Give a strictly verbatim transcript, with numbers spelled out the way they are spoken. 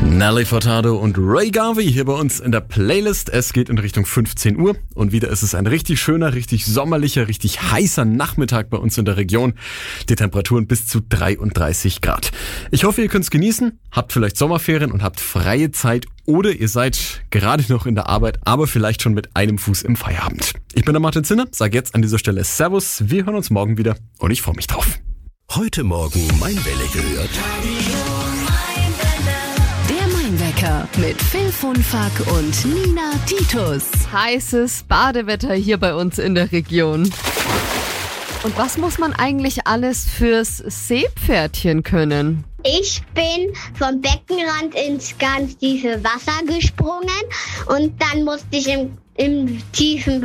Nelly Furtado und Ray Garvey hier bei uns in der Playlist. Es geht in Richtung fünfzehn Uhr und wieder ist es ein richtig schöner, richtig sommerlicher, richtig heißer Nachmittag bei uns in der Region. Die Temperaturen bis zu dreiunddreißig Grad. Ich hoffe, ihr könnt es genießen, habt vielleicht Sommerferien und habt freie Zeit oder ihr seid gerade noch in der Arbeit, aber vielleicht schon mit einem Fuß im Feierabend. Ich bin der Martin Zinner, sage jetzt an dieser Stelle Servus, wir hören uns morgen wieder und ich freue mich drauf. Heute Morgen Mainwelle gehört. Wecker mit Phil Funfack und Nina Titus. Heißes Badewetter hier bei uns in der Region. Und was muss man eigentlich alles fürs Seepferdchen können? Ich bin vom Beckenrand ins ganz tiefe Wasser gesprungen und dann musste ich im, im tiefen